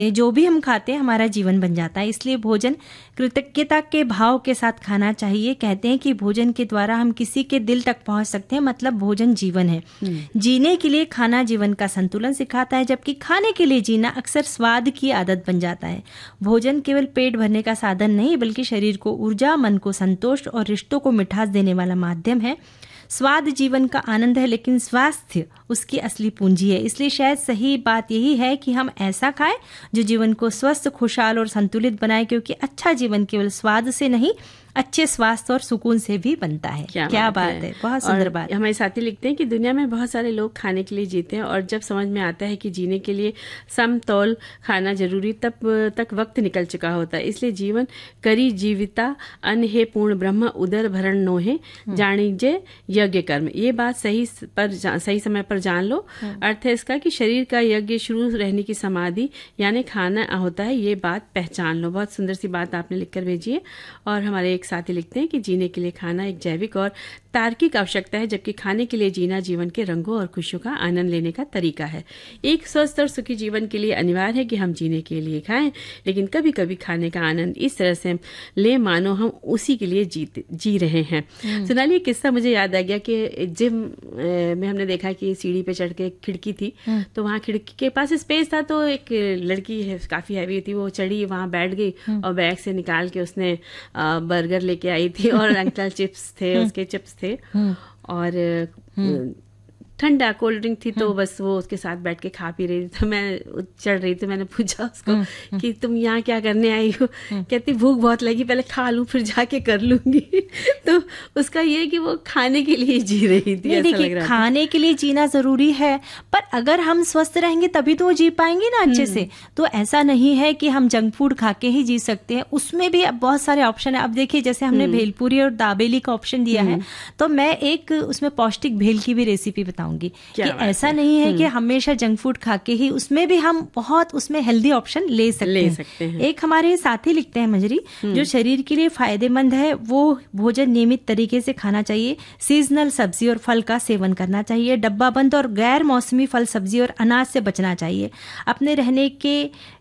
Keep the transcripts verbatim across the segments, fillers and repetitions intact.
जो भी हम खाते हैं हमारा जीवन बन जाता है। इसलिए भोजन कृतज्ञता के भाव के साथ खाना चाहिए। कहते हैं कि भोजन के द्वारा हम किसी के दिल तक पहुंच सकते हैं, मतलब भोजन जीवन है। जीने के लिए खाना जीवन का संतुलन सिखाता है, जबकि खाने के लिए जीना अक्सर स्वाद की आदत बन जाता है। भोजन केवल पेट भरने का साधन नहीं, बल्कि शरीर को ऊर्जा, मन को संतोष और रिश्तों को मिठास देने वाला माध्यम है। स्वाद जीवन का आनंद है, लेकिन स्वास्थ्य उसकी असली पूंजी है। इसलिए शायद सही बात यही है कि हम ऐसा खाएं जो जीवन को स्वस्थ, खुशहाल और संतुलित बनाए, क्योंकि अच्छा जीवन केवल स्वाद से नहीं, अच्छे स्वास्थ्य और सुकून से भी बनता है। क्या, क्या बात, बात है, है। बहुत सुंदर बात। हमारे साथी लिखते हैं कि दुनिया में बहुत सारे लोग खाने के लिए जीते हैं, और जब समझ में आता है कि जीने के लिए समतोल खाना जरूरी, तब तक वक्त निकल चुका होता है। इसलिए जीवन करी जीविता अन्न हे पूर्ण ब्रह्म उदर भरण नोहे जानिजे यज्ञ कर्म। ये बात सही पर सही समय पर जान लो। अर्थ है इसका कि शरीर का यज्ञ शुरू रहने की समाधि यानी खाना होता है, ये बात पहचान लो। बहुत सुंदर सी बात आपने लिखकर भेजी है। और हमारे एक साथी लिखते हैं कि जीने के लिए खाना एक जैविक और तार्किक आवश्यकता है, जबकि खाने के लिए जीना जीवन के रंगों और खुशियों का आनंद लेने का तरीका है। एक स्वस्थ और सुखी जीवन के लिए अनिवार्य है कि हम जीने के लिए खाएं, लेकिन कभी कभी खाने का आनंद इस तरह से ले मानो हम उसी के लिए जीते जी रहे हैं। सोनाली, एक किस्सा मुझे याद आ गया कि जिम में हमने देखा कि सीढ़ी पे चढ़ के खिड़की थी, तो वहाँ खिड़की के पास स्पेस था, तो एक लड़की है काफी हैवी थी, वो चढ़ी, वहाँ बैठ गई और बैग से निकाल के उसने बर्गर लेके आई थी, और अंकल चिप्स थे, उसके चिप्स थे, और ठंडा कोल्ड ड्रिंक थी, तो बस वो उसके साथ बैठ के खा पी रही थी। तो मैं चढ़ रही थी, मैंने पूछा उसको कि तुम यहाँ क्या करने आई हो? कहती भूख बहुत लगी, पहले खा लूं फिर जाके कर लूंगी। तो उसका ये कि वो खाने के लिए जी रही थी। ऐसा लग रहा था। खाने के लिए जीना जरूरी है, पर अगर हम स्वस्थ रहेंगे तभी तो वो जी पाएंगे ना अच्छे से। तो ऐसा नहीं है कि हम जंक फूड खा के ही जी सकते हैं, उसमें भी अब बहुत सारे ऑप्शन है। अब देखिए, जैसे हमने भेलपूरी और दाबेली का ऑप्शन दिया है, तो मैं एक उसमें पौष्टिक भेल की भी रेसिपी बताऊंगी कि ऐसा नहीं है कि हमेशा जंक फूड खा के ही, उसमें भी हम बहुत उसमें हेल्दी ऑप्शन ले सकते, ले हैं। सकते हैं। एक हमारे साथी लिखते हैं मंजरी, जो शरीर के लिए फायदेमंद है वो भोजन नियमित तरीके से खाना चाहिए। सीजनल सब्जी और फल का सेवन करना चाहिए। डब्बा बंद और गैर मौसमी फल, सब्जी और अनाज से बचना चाहिए। अपने रहने के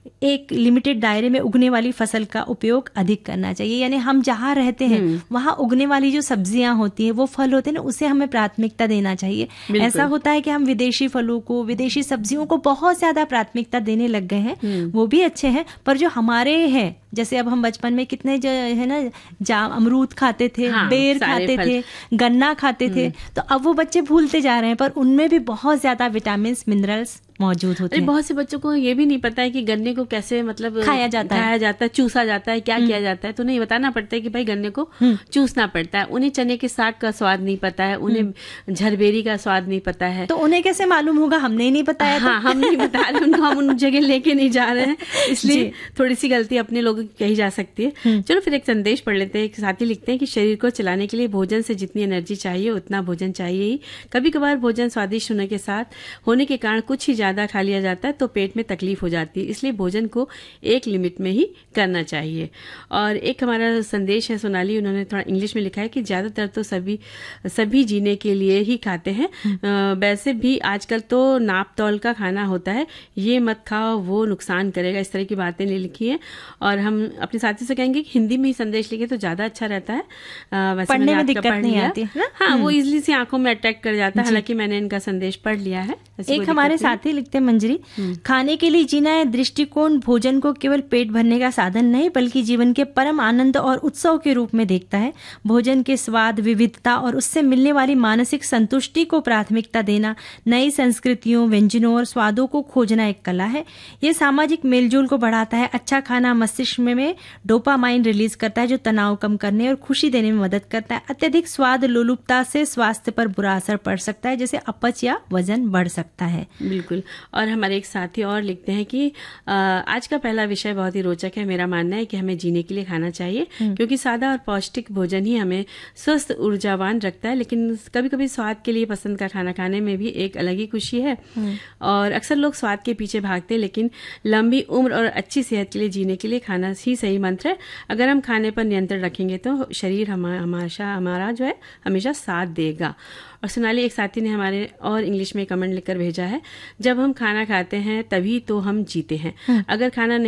एक लिमिटेड दायरे में उगने वाली फसल का उपयोग अधिक करना चाहिए। यानी हम जहाँ रहते हैं वहाँ उगने वाली जो सब्जियां होती है, वो फल होते हैं ना, उसे हमें प्राथमिकता देना चाहिए। ऐसा होता है कि हम विदेशी फलों को, विदेशी सब्जियों को बहुत ज्यादा प्राथमिकता देने लग गए हैं। वो भी अच्छे हैं, पर जो हमारे हैं, जैसे अब हम बचपन में कितने जो है ना जाम अमरूद खाते थे, हाँ, बेर खाते थे, गन्ना खाते थे, तो अब वो बच्चे भूलते जा रहे हैं। पर उनमें भी बहुत ज्यादा विटामिन मिनरल्स मौजूद होते हैं। बहुत से बच्चों को ये भी नहीं पता है कि गन्ने को कैसे मतलब खाया जाता है, खाया जाता है, चूसा जाता है, क्या किया जाता है। तो नहीं बताना पड़ता है कि भाई गन्ने को चूसना पड़ता है। उन्हें चने के साग का स्वाद नहीं पता है, उन्हें झरबेरी का स्वाद नहीं पता है। तो उन्हें कैसे मालूम होगा? हमने ही नहीं बताया। हाँ, हम नहीं बता रहे उनको, हम उन जगह लेके नहीं जा रहे हैं, इसलिए थोड़ी सी गलती अपने लोगों की कही जा सकती है। चलो फिर एक संदेश पढ़ लेते हैं। एक साथी लिखते हैं कि शरीर को चलाने के लिए भोजन से जितनी एनर्जी चाहिए उतना भोजन चाहिए ही। कभी कभार भोजन स्वादिष्ट होने के साथ होने के कारण कुछ ही ज्यादा खा लिया जाता है तो पेट में तकलीफ हो जाती है। इसलिए भोजन को एक लिमिट में ही करना चाहिए। और एक हमारा संदेश है सोनाली, उन्होंने थोड़ा इंग्लिश में लिखा है कि ज्यादातर तो सभी सभी जीने के लिए ही खाते हैं। वैसे भी आजकल तो नाप तौल का खाना होता है, ये मत खाओ वो नुकसान करेगा, इस तरह की बातें लिखी है। और हम अपने साथी से कहेंगे कि हिंदी में ही संदेश लिखे तो ज्यादा अच्छा रहता है। वैसे पढ़ने में दिक्कत नहीं आती है। हाँ, वो इजिली से आंखों में अट्रैक्ट कर जाता है। हालांकि मैंने इनका संदेश पढ़ लिया है। एक हमारे साथी लिखते हैं मंजरी, खाने के लिए जीना है दृष्टिकोण भोजन को केवल पेट भरने का साधन नहीं, बल्कि जीवन के परम आनंद और उत्सव के रूप में देखता है। भोजन के स्वाद, विविधता और उससे मिलने वाली मानसिक संतुष्टि को प्राथमिकता देना, नई संस्कृतियों, व्यंजनों और स्वादों को खोजना एक कला है। ये सामाजिक मेलजोल को बढ़ाता है। अच्छा खाना मस्तिष्क में डोपामाइन रिलीज करता है, जो तनाव कम करने और खुशी देने में मदद करता है। अत्यधिक स्वाद लोलुपता से स्वास्थ्य पर बुरा असर पड़ सकता है, जैसे अपच या वजन बढ़ सकता है। बिल्कुल। और हमारे एक साथी और लिखते हैं कि आ, आज का पहला विषय बहुत ही रोचक है। मेरा मानना है कि हमें जीने के लिए खाना चाहिए, क्योंकि सादा और पौष्टिक भोजन ही हमें स्वस्थ ऊर्जावान रखता है। लेकिन कभी कभी स्वाद के लिए पसंद का खाना खाने में भी एक अलग ही खुशी है। और अक्सर लोग स्वाद के पीछे भागते हैं, लेकिन लंबी उम्र और अच्छी सेहत के लिए जीने के लिए खाना ही सही मंत्र है। अगर हम खाने पर नियंत्रण रखेंगे तो शरीर हमारा हमेशा हमारा जो है हमेशा साथ देगा। और सोनाली, एक साथी ने हमारे और इंग्लिश में कमेंट लिखकर भेजा है, जब हम खाना खाते हैं तभी तो हम जीते हैं, अगर खाना